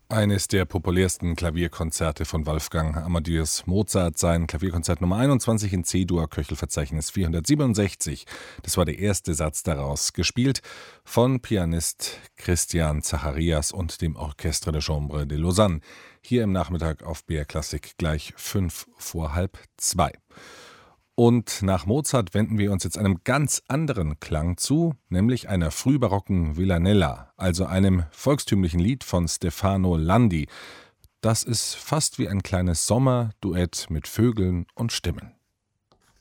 Eines der populärsten Klavierkonzerte von Wolfgang Amadeus Mozart, sein Klavierkonzert Nummer 21 in C-Dur, Köchelverzeichnis 467. Das war der erste Satz daraus, gespielt von Pianist Christian Zacharias und dem Orchestre de Chambre de Lausanne. Hier im Nachmittag auf BR Klassik gleich 1:55. Und nach Mozart wenden wir uns jetzt einem ganz anderen Klang zu, nämlich einer frühbarocken Villanella, also einem volkstümlichen Lied von Stefano Landi. Das ist fast wie ein kleines Sommerduett mit Vögeln und Stimmen.